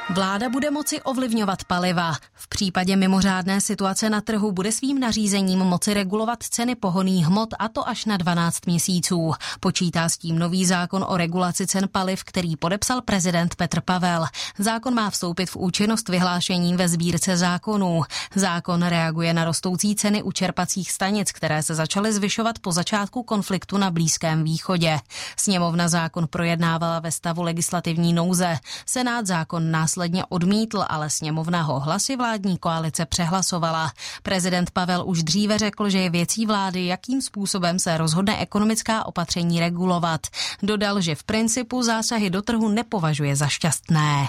Vláda bude moci ovlivňovat paliva. V případě mimořádné situace na trhu bude svým nařízením moci regulovat ceny pohonných hmot, a to až na 12 měsíců. Počítá s tím nový zákon o regulaci cen paliv, který podepsal prezident Petr Pavel. Zákon má vstoupit v účinnost vyhlášením ve sbírce zákonů. Zákon reaguje na rostoucí ceny u čerpacích stanic, které se začaly zvyšovat po začátku konfliktu na Blízkém východě. Sněmovna zákon projednávala ve stavu legislativní nouze. Senát zákon následně odmítl, ale sněmovna ho hlasy vládní koalice přehlasovala. Prezident Pavel už dříve řekl, že je věcí vlády, jakým způsobem se rozhodne ekonomická opatření regulovat. Dodal, že v principu zásahy do trhu nepovažuje za šťastné.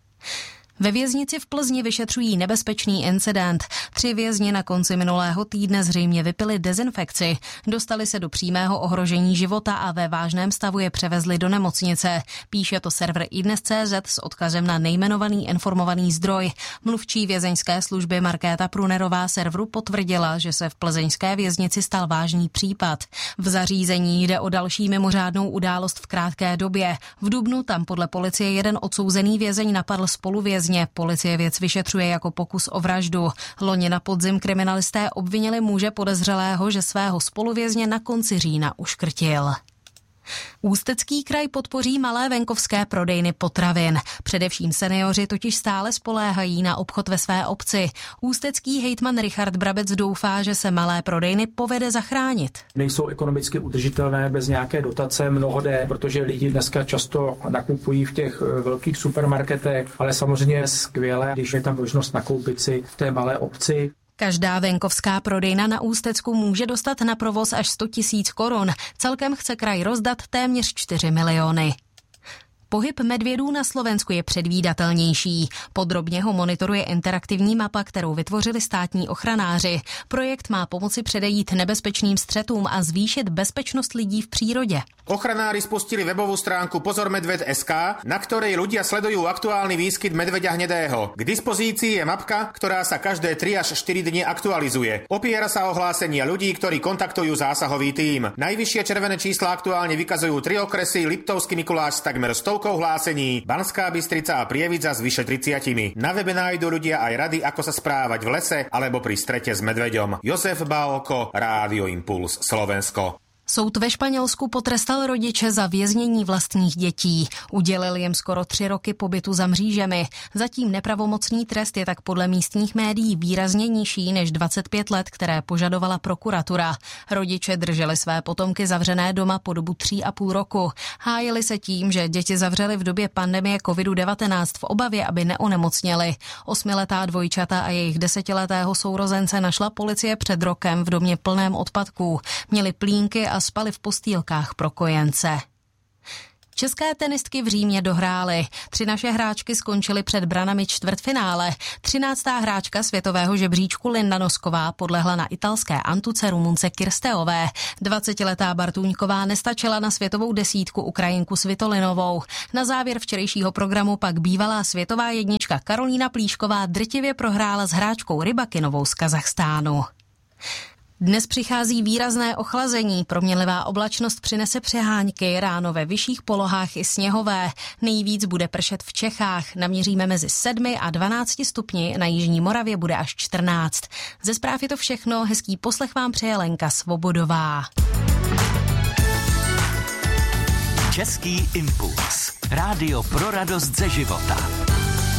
Ve věznici v Plzni vyšetřují nebezpečný incident. 3 vězni na konci minulého týdne zřejmě vypili dezinfekci. Dostali se do přímého ohrožení života a ve vážném stavu je převezli do nemocnice. Píše to server iDnes.cz s odkazem na nejmenovaný informovaný zdroj. Mluvčí vězeňské služby Markéta Prunerová serveru potvrdila, že se v plzeňské věznici stal vážný případ. V zařízení jde o další mimořádnou událost v krátké době. V dubnu tam podle policie jeden odsouzený vězeň napadl spoluvězně. Policie věc vyšetřuje jako pokus o vraždu. Loni na podzim kriminalisté obvinili muže podezřelého, že svého spoluvězně na konci října uškrtil. Ústecký kraj podpoří malé venkovské prodejny potravin. Především seniori totiž stále spoléhají na obchod ve své obci. Ústecký hejtman Richard Brabec doufá, že se malé prodejny povede zachránit. Nejsou ekonomicky udržitelné bez nějaké dotace mnohde, protože lidi dneska často nakupují v těch velkých supermarketech, ale samozřejmě je skvělé, když je tam možnost nakoupit si v té malé obci. Každá venkovská prodejna na Ústecku může dostat na provoz až 100 000 korun. Celkem chce kraj rozdat téměř 4 miliony. Pohyb medvědů na Slovensku je předvídatelnější. Podrobně ho monitoruje interaktivní mapa, kterou vytvořili státní ochranáři. Projekt má pomoci předejít nebezpečným střetům a zvýšit bezpečnost lidí v přírodě. Ochranári spustili webovú stránku pozormedved.sk, na ktorej ľudia sledujú aktuálny výskyt medveďa hnedého. K dispozícii je mapka, ktorá sa každé 3 až 4 dni aktualizuje. Opiera sa o hlásenia ľudí, ktorí kontaktujú zásahový tím. Najvyššie červené čísla aktuálne vykazujú 3 okresy: Liptovský Mikuláš s takmer 100 hlásení, Banská Bystrica a Prievidza s vyše 30. Na webe nájdu ľudia aj rady, ako sa správať v lese alebo pri strete s medveďom. Jozef Bálko, Rádio Impuls, Slovensko. Soud ve Španělsku potrestal rodiče za věznění vlastních dětí. Udělil jim skoro 3 roky pobytu za mřížemi. Zatím nepravomocný trest je tak podle místních médií výrazně nižší než 25 let, které požadovala prokuratura. Rodiče drželi své potomky zavřené doma po dobu 3,5 roku. Hájili se tím, že děti zavřeli v době pandemie COVID-19 v obavě, aby neonemocněli. 8letá dvojčata a jejich 10letého sourozence našla policie před rokem v domě plném odpadků. Měli plínky a spali v postýlkách pro kojence. České tenistky v Římě dohrály. 3 naše hráčky skončily před branami čtvrtfinále. 13. hráčka světového žebříčku Linda Nosková podlehla na italské Antuce Rumunce Kirsteové. 20letá Bartůňková nestačila na světovou desítku Ukrajinku Svitolinovou. Na závěr včerejšího programu pak bývalá světová jednička Karolína Plíšková drtivě prohrála s hráčkou Rybakinovou z Kazachstánu. Dnes přichází výrazné ochlazení, proměnlivá oblačnost přinese přeháňky, ráno ve vyšších polohách i sněhové. Nejvíc bude pršet v Čechách, naměříme mezi 7 a 12 stupni, na jižní Moravě bude až 14. Ze zpráv je to všechno, hezký poslech vám přeje Lenka Svobodová. Český impuls. Rádio pro radost ze života.